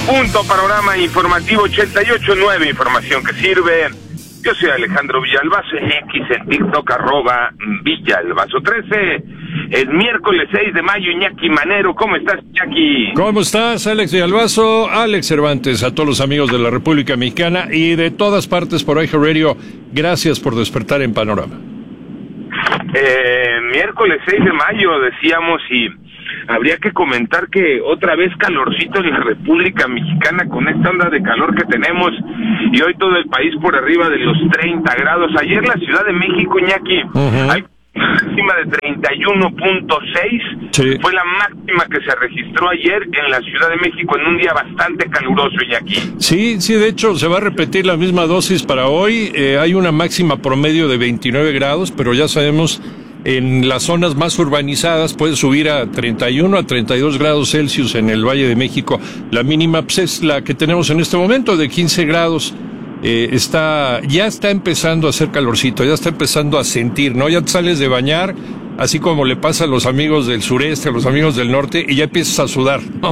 punto, panorama informativo 88.9, información que sirve. Yo soy Alejandro Villalbazo, en X, en TikTok, @Villalbazo13. Es miércoles 6 de mayo, Iñaki Manero. ¿Cómo estás, Iñaki? ¿Cómo estás, Alex Villalbazo? Alex Cervantes, a todos los amigos de la República Mexicana y de todas partes por iHeartRadio, gracias por despertar en Panorama. Miércoles 6 de mayo, decíamos, y habría que comentar que otra vez calorcito en la República Mexicana con esta onda de calor que tenemos, y hoy todo el país por arriba de los 30 grados. Ayer la Ciudad de México, Iñaki, hay máxima de 31.6, sí. Fue la máxima que se registró ayer en la Ciudad de México en un día bastante caluroso, Iñaki. Sí, de hecho se va a repetir la misma dosis para hoy. Hay una máxima promedio de 29 grados, pero ya sabemos, en las zonas más urbanizadas puede subir a 31 a 32 grados Celsius en el Valle de México. La mínima pues, es la que tenemos en este momento, de 15 grados. Ya está empezando a hacer calorcito, ya está empezando a sentir, ¿no? Ya te sales de bañar, así como le pasa a los amigos del sureste, a los amigos del norte, y ya empiezas a sudar, ¿no?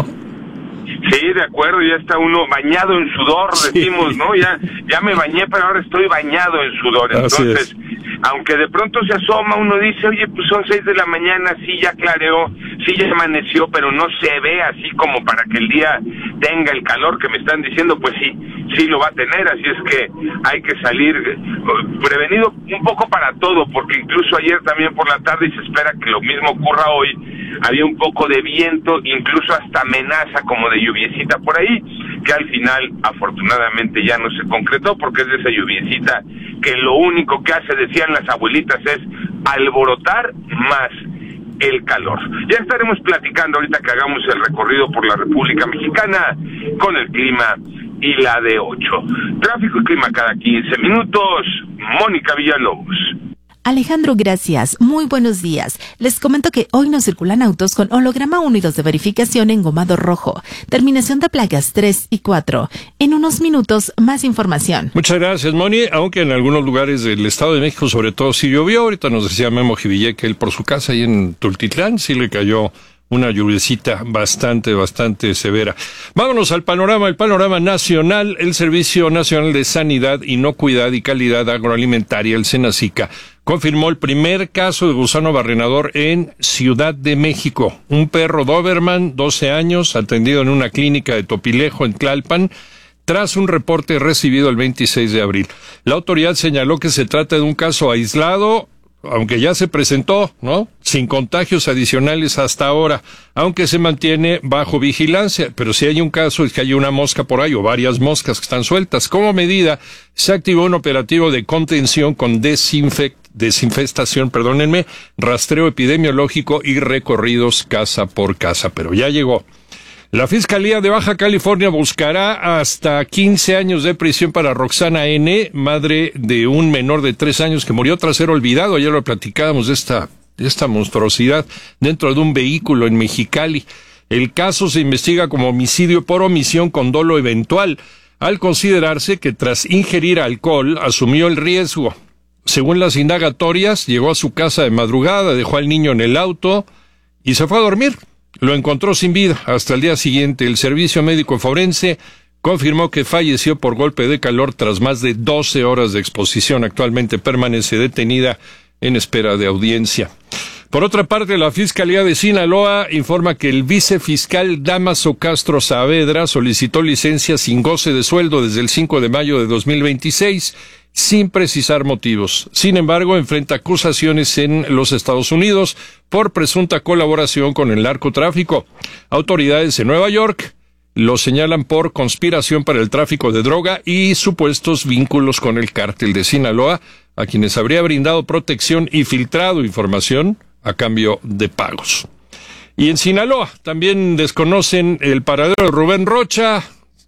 Sí, de acuerdo, ya está uno bañado en sudor, decimos, ¿no? Ya me bañé, pero ahora estoy bañado en sudor. Entonces, aunque de pronto se asoma, uno dice, oye, pues son 6 de la mañana, sí ya clareó, sí ya amaneció, pero no se ve así como para que el día tenga el calor que me están diciendo. Pues sí lo va a tener, así es que hay que salir prevenido un poco para todo, porque incluso ayer también por la tarde, y se espera que lo mismo ocurra hoy, había un poco de viento, incluso hasta amenaza como de lluviecita por ahí, que al final afortunadamente ya no se concretó, porque es de esa lluviecita que lo único que hace, decían las abuelitas, es alborotar más el calor. Ya estaremos platicando ahorita que hagamos el recorrido por la República Mexicana con el clima y la de 8. Tráfico y clima cada 15 minutos. Mónica Villalobos. Alejandro, gracias. Muy buenos días. Les comento que hoy no circulan autos con holograma 1 y 2 de verificación engomado rojo. Terminación de placas 3 y 4. En unos minutos, más información. Muchas gracias, Moni. Aunque en algunos lugares del Estado de México, sobre todo, sí llovió. Ahorita nos decía Memo Jivillé que él por su casa ahí en Tultitlán sí le cayó una lluviecita bastante severa. Vámonos al panorama, el panorama nacional. El Servicio Nacional de Sanidad, Inocuidad y Calidad Agroalimentaria, el SENASICA, confirmó el primer caso de gusano barrenador en Ciudad de México. Un perro Doberman, 12 años, atendido en una clínica de Topilejo, en Tlalpan, tras un reporte recibido el 26 de abril. La autoridad señaló que se trata de un caso aislado, aunque ya se presentó, ¿no? Sin contagios adicionales hasta ahora, aunque se mantiene bajo vigilancia. Pero si hay un caso es que hay una mosca por ahí o varias moscas que están sueltas. Como medida, se activó un operativo de contención con desinfestación, rastreo epidemiológico y recorridos casa por casa. Pero ya llegó. La Fiscalía de Baja California buscará hasta 15 años de prisión para Roxana N., madre de un menor de 3 años que murió tras ser olvidado. Ayer lo platicábamos de esta monstruosidad dentro de un vehículo en Mexicali. El caso se investiga como homicidio por omisión con dolo eventual, al considerarse que tras ingerir alcohol asumió el riesgo. Según las indagatorias, llegó a su casa de madrugada, dejó al niño en el auto y se fue a dormir. Lo encontró sin vida. Hasta el día siguiente, el Servicio Médico Forense confirmó que falleció por golpe de calor tras más de 12 horas de exposición. Actualmente permanece detenida en espera de audiencia. Por otra parte, la Fiscalía de Sinaloa informa que el vicefiscal Dámaso Castro Saavedra solicitó licencia sin goce de sueldo desde el 5 de mayo de 2026, sin precisar motivos. Sin embargo, enfrenta acusaciones en los Estados Unidos por presunta colaboración con el narcotráfico. Autoridades en Nueva York lo señalan por conspiración para el tráfico de droga y supuestos vínculos con el cártel de Sinaloa, a quienes habría brindado protección y filtrado información a cambio de pagos. Y en Sinaloa también desconocen el paradero de Rubén Rocha.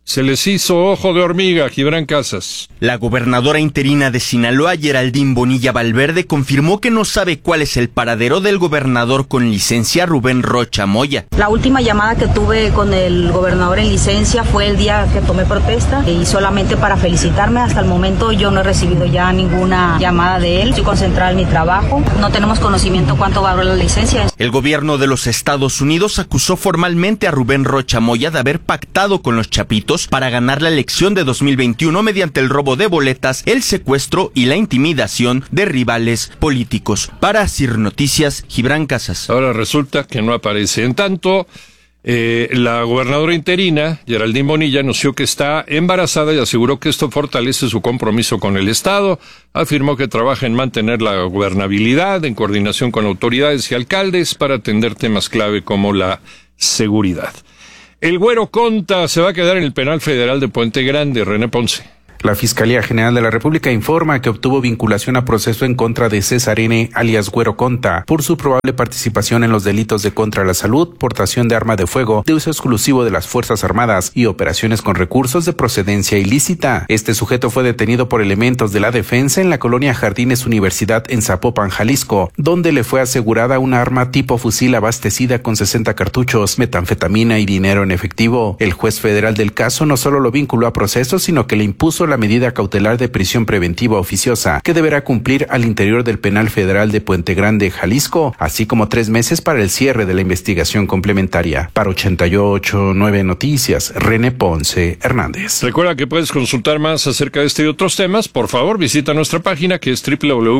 se les hizo ojo de hormiga a Gibran Casas. La gobernadora interina de Sinaloa, Geraldine Bonilla Valverde, confirmó que no sabe cuál es el paradero del gobernador con licencia, Rubén Rocha Moya. La última llamada que tuve con el gobernador en licencia fue el día que tomé protesta y solamente para felicitarme. Hasta el momento yo no he recibido ya ninguna llamada de él. Estoy concentrada en mi trabajo. No tenemos conocimiento cuánto va a durar la licencia. El gobierno de los Estados Unidos acusó formalmente a Rubén Rocha Moya de haber pactado con los Chapitos para ganar la elección de 2021 mediante el robo de boletas, el secuestro y la intimidación de rivales políticos. Para CIR Noticias, Gibran Casas. Ahora resulta que no aparece. En tanto, la gobernadora interina, Geraldine Bonilla, anunció que está embarazada y aseguró que esto fortalece su compromiso con el Estado. Afirmó que trabaja en mantener la gobernabilidad en coordinación con autoridades y alcaldes para atender temas clave como la seguridad. El Güero Conta se va a quedar en el penal federal de Puente Grande. René Ponce. La Fiscalía General de la República informa que obtuvo vinculación a proceso en contra de César N., alias Güero Conta, por su probable participación en los delitos de contra la salud, portación de arma de fuego, de uso exclusivo de las Fuerzas Armadas y operaciones con recursos de procedencia ilícita. Este sujeto fue detenido por elementos de la defensa en la colonia Jardines Universidad en Zapopan, Jalisco, donde le fue asegurada una arma tipo fusil abastecida con 60 cartuchos, metanfetamina y dinero en efectivo. El juez federal del caso no solo lo vinculó a proceso, sino que le impuso la medida cautelar de prisión preventiva oficiosa que deberá cumplir al interior del penal federal de Puente Grande, Jalisco, así como 3 meses para el cierre de la investigación complementaria. Para 88.9 Noticias, René Ponce Hernández. Recuerda que puedes consultar más acerca de este y otros temas. Por favor, visita nuestra página que es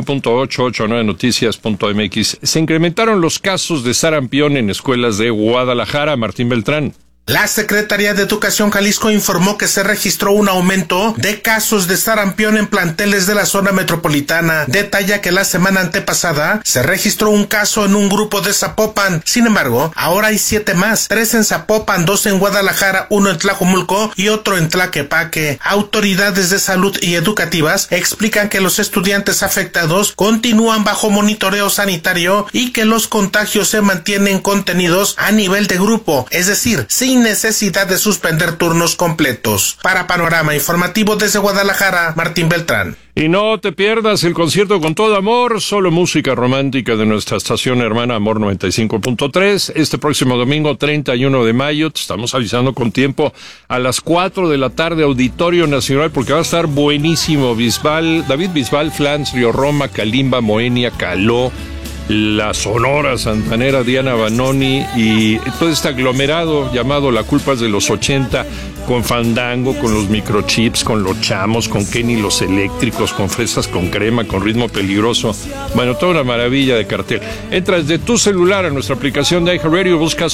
www.889noticias.mx. Se incrementaron los casos de sarampión en escuelas de Guadalajara. Martín Beltrán. La Secretaría de Educación Jalisco informó que se registró un aumento de casos de sarampión en planteles de la zona metropolitana. Detalla que la semana antepasada se registró un caso en un grupo de Zapopan. Sin embargo, ahora hay 7 más, 3 en Zapopan, 2 en Guadalajara, 1 en Tlajomulco y otro en Tlaquepaque. Autoridades de salud y educativas explican que los estudiantes afectados continúan bajo monitoreo sanitario y que los contagios se mantienen contenidos a nivel de grupo, es decir, sin necesidad de suspender turnos completos. Para Panorama Informativo desde Guadalajara, Martín Beltrán. Y no te pierdas el concierto Con Todo Amor, solo música romántica de nuestra estación hermana Amor 95.3. Este próximo domingo 31 de mayo, te estamos avisando con tiempo, a las 4 de la tarde, Auditorio Nacional, porque va a estar buenísimo. David Bisbal, Flans, Río Roma, Kalimba, Moenia, Caló, la Sonora Santanera, Diana Banoni y todo este aglomerado llamado La Culpa es de los 80, con Fandango, con los microchips, con los Chamos, con Kenny los Eléctricos, con Fresas con Crema, con Ritmo Peligroso. Bueno, toda una maravilla de cartel. Entras de tu celular a nuestra aplicación de iHeartRadio, buscas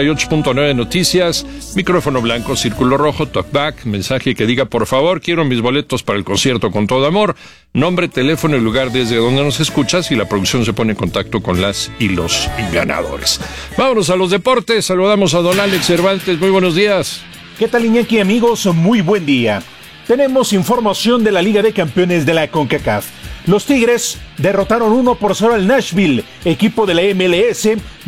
88.9 Noticias, micrófono blanco, círculo rojo, talkback, mensaje que diga: por favor, quiero mis boletos para el concierto Con Todo Amor, nombre, teléfono y lugar desde donde nos escuchas, y la producción se pone en contacto con las y los ganadores. Vámonos a los deportes. Saludamos a don Alex Cervantes. Muy buenos días. ¿Qué tal, Iñaki, amigos? Muy buen día. Tenemos información de la Liga de Campeones de la CONCACAF. Los Tigres derrotaron 1-0 al Nashville, equipo de la MLS,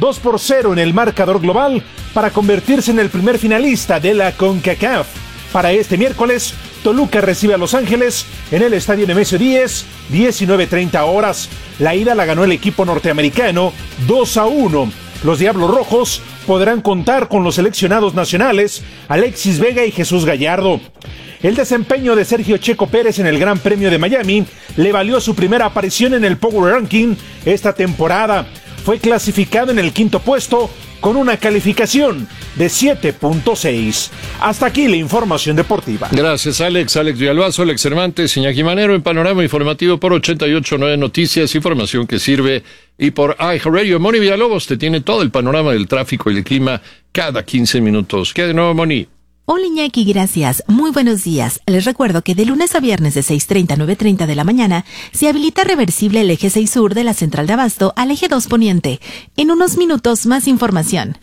2-0 en el marcador global, para convertirse en el primer finalista de la CONCACAF. Para este miércoles, Toluca recibe a Los Ángeles en el estadio Nemesio 10, 19:30 horas. La ida la ganó el equipo norteamericano 2-1. Los Diablos Rojos podrán contar con los seleccionados nacionales Alexis Vega y Jesús Gallardo. El desempeño de Sergio Checo Pérez en el Gran Premio de Miami le valió su primera aparición en el Power Ranking esta temporada. Fue clasificado en el 5º puesto con una calificación de 7.6. Hasta aquí la información deportiva. Gracias, Alex. Alex Villalbazo, Alex Cervantes, Iñaki Manero en Panorama Informativo por 88.9 Noticias, información que sirve, y por iHeartRadio. Moni Villalobos te tiene todo el panorama del tráfico y el clima cada 15 minutos. ¿Qué de nuevo, Moni? Hola, Iñaki, gracias. Muy buenos días. Les recuerdo que de lunes a viernes de 6:30 a 9:30 de la mañana se habilita reversible el eje 6 sur de la Central de Abasto al eje 2 poniente. En unos minutos, más información.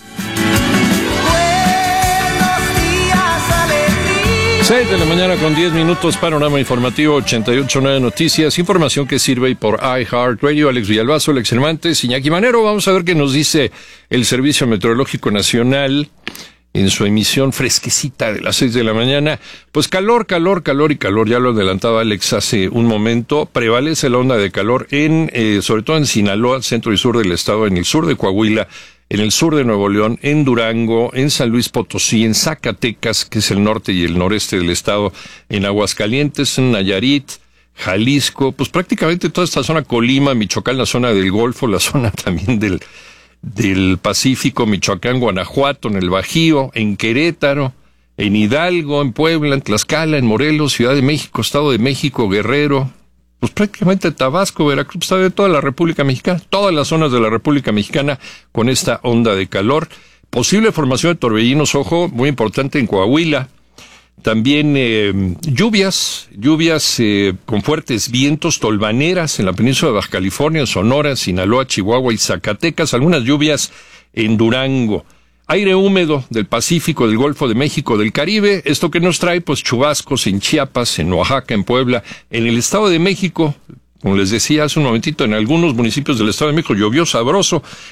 6 de la mañana con 10 minutos, Panorama Informativo 88.9 Noticias, información que sirve por iHeartRadio. Alex Villalbazo, Alex Cervantes, Iñaki Manero. Vamos a ver qué nos dice el Servicio Meteorológico Nacional. en su emisión fresquecita de las 6 de la mañana. Pues calor, ya lo adelantaba Alex hace un momento. Prevalece la onda de calor sobre todo en Sinaloa, centro y sur del estado, en el sur de Coahuila, en el sur de Nuevo León, en Durango, en San Luis Potosí, en Zacatecas, que es el norte y el noreste del estado, en Aguascalientes, en Nayarit, Jalisco, pues prácticamente toda esta zona, Colima, Michoacán, la zona del Golfo, la zona también del Pacífico, Michoacán, Guanajuato, en el Bajío, en Querétaro, en Hidalgo, en Puebla, en Tlaxcala, en Morelos, Ciudad de México, Estado de México, Guerrero, pues prácticamente Tabasco, Veracruz, está de toda la República Mexicana, todas las zonas de la República Mexicana con esta onda de calor. Posible formación de torbellinos, ojo, muy importante en Coahuila. También lluvias con fuertes vientos, tolvaneras en la península de Baja California, Sonora, Sinaloa, Chihuahua y Zacatecas, algunas lluvias en Durango. Aire húmedo del Pacífico, del Golfo de México, del Caribe, esto que nos trae pues chubascos en Chiapas, en Oaxaca, en Puebla, en el Estado de México. Como les decía hace un momentito, en algunos municipios del Estado de México llovió sabroso,